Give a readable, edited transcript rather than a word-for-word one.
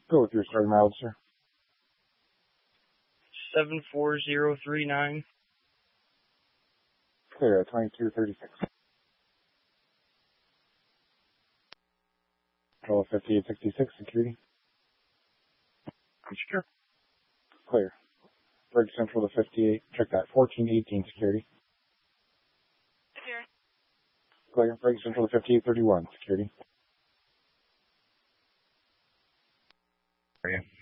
Go with your starting mileage, sir. 74039. Clear at 2236. Control 5866, security. Sure. Clear. Bridge Central to 58, check that, 1418, security. Clear. Bridge Central to 5831, security. Are you?